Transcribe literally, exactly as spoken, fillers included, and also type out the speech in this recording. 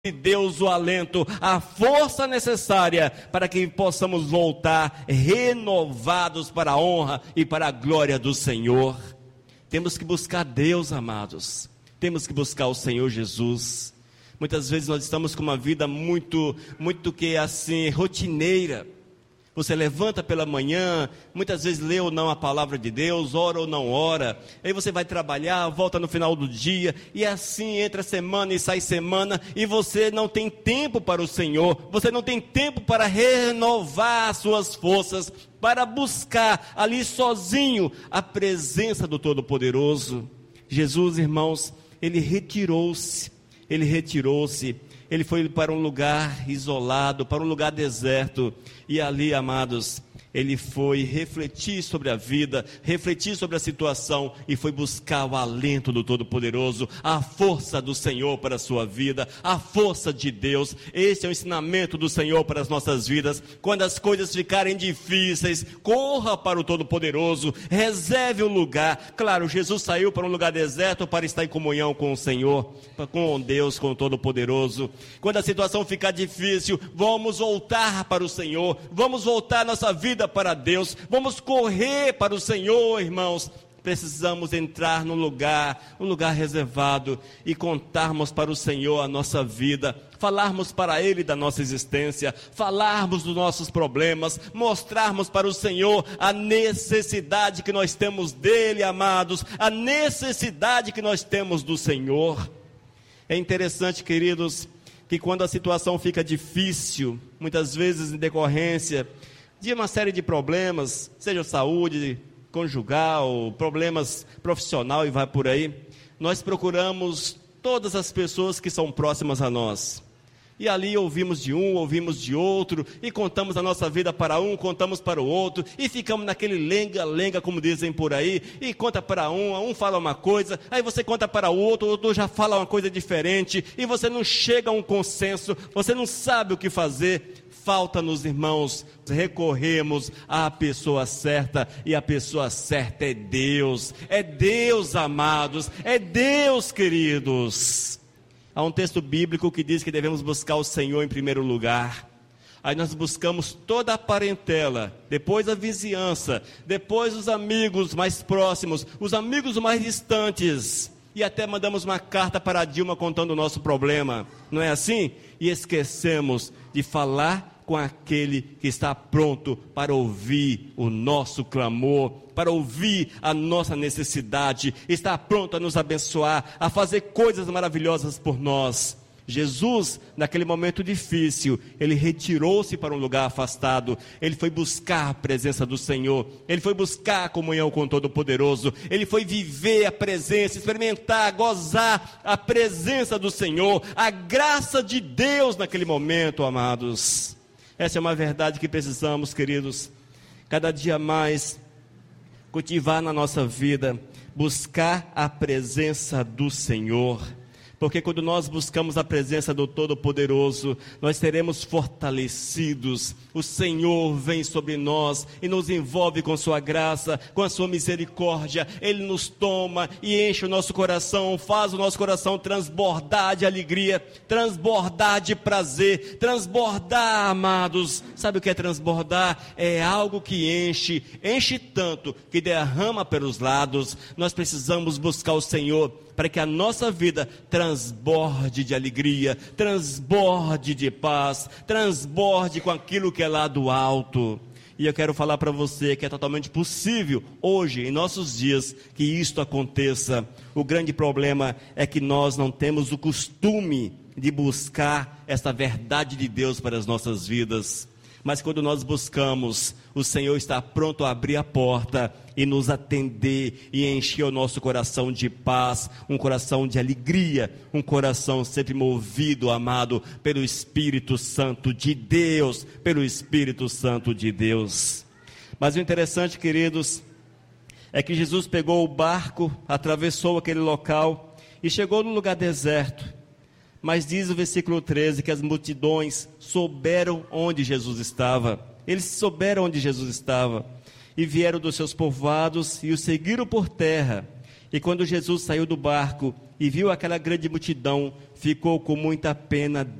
de Deus o alento, a força necessária para que possamos voltar renovados para a honra e para a glória do Senhor. Temos que buscar Deus, amados. Temos que buscar o Senhor Jesus. Muitas vezes nós estamos com uma vida muito, muito que assim, rotineira. Você levanta pela manhã, muitas vezes lê ou não a palavra de Deus, ora ou não ora, aí você vai trabalhar, volta no final do dia, e assim entra semana e sai semana, e você não tem tempo para o Senhor, você não tem tempo para renovar suas forças, para buscar ali sozinho a presença do Todo-Poderoso. Jesus, irmãos, Ele retirou-se, Ele retirou-se, Ele foi para um lugar isolado, para um lugar deserto, e ali, amados, Ele foi refletir sobre a vida, refletir sobre a situação, e foi buscar o alento do Todo-Poderoso, a força do Senhor para a sua vida, a força de Deus. Esse é o ensinamento do Senhor para as nossas vidas. Quando as coisas ficarem difíceis, corra para o Todo-Poderoso, reserve um lugar. Claro, Jesus saiu para um lugar deserto para estar em comunhão com o Senhor, com Deus, com o Todo-Poderoso. Quando a situação ficar difícil, vamos voltar para o Senhor, vamos voltar a nossa vida para Deus, vamos correr para o Senhor, irmãos. Precisamos entrar num lugar, um lugar reservado, e contarmos para o Senhor a nossa vida, falarmos para Ele da nossa existência, falarmos dos nossos problemas, mostrarmos para o Senhor a necessidade que nós temos dEle, amados, a necessidade que nós temos do Senhor. É interessante, queridos, que quando a situação fica difícil, muitas vezes em decorrência de uma série de problemas, seja saúde conjugal, problemas profissional e vai por aí, nós procuramos todas as pessoas que são próximas a nós. E ali ouvimos de um, ouvimos de outro, e contamos a nossa vida para um, contamos para o outro, e ficamos naquele lenga-lenga, como dizem por aí, e conta para um, um fala uma coisa, aí você conta para o outro, o outro já fala uma coisa diferente, e você não chega a um consenso, você não sabe o que fazer. Falta-nos, irmãos, recorremos à pessoa certa, e a pessoa certa é Deus, é Deus, amados, é Deus, queridos. Há um texto bíblico que diz que devemos buscar o Senhor em primeiro lugar. Aí nós buscamos toda a parentela, depois a vizinhança, depois os amigos mais próximos, os amigos mais distantes, e até mandamos uma carta para a Dilma contando o nosso problema, não é assim? E esquecemos de falar com aquele que está pronto para ouvir o nosso clamor, para ouvir a nossa necessidade, está pronto a nos abençoar, a fazer coisas maravilhosas por nós. Jesus, naquele momento difícil, Ele retirou-se para um lugar afastado, Ele foi buscar a presença do Senhor, Ele foi buscar a comunhão com o Todo-Poderoso, Ele foi viver a presença, experimentar, gozar a presença do Senhor, a graça de Deus naquele momento, amados. Essa é uma verdade que precisamos, queridos, cada dia mais cultivar na nossa vida, buscar a presença do Senhor. Porque quando nós buscamos a presença do Todo-Poderoso, nós seremos fortalecidos. O Senhor vem sobre nós e nos envolve com sua graça, com a sua misericórdia. Ele nos toma e enche o nosso coração, faz o nosso coração transbordar de alegria, transbordar de prazer, transbordar, amados. Sabe o que é transbordar? É algo que enche, enche tanto que derrama pelos lados. Nós precisamos buscar o Senhor para que a nossa vida transborde de alegria, transborde de paz, transborde com aquilo que é lá do alto. E eu quero falar para você que é totalmente possível hoje, em nossos dias, que isto aconteça. O grande problema é que nós não temos o costume de buscar essa verdade de Deus para as nossas vidas. Mas quando nós buscamos, o Senhor está pronto a abrir a porta e nos atender e encher o nosso coração de paz, um coração de alegria, um coração sempre movido, amado, pelo Espírito Santo de Deus, pelo Espírito Santo de Deus. Mas o interessante, queridos, é que Jesus pegou o barco, atravessou aquele local e chegou num lugar deserto. Mas diz o versículo treze que as multidões souberam onde Jesus estava. Eles souberam onde Jesus estava e vieram dos seus povoados e o seguiram por terra. E quando Jesus saiu do barco e viu aquela grande multidão, ficou com muita pena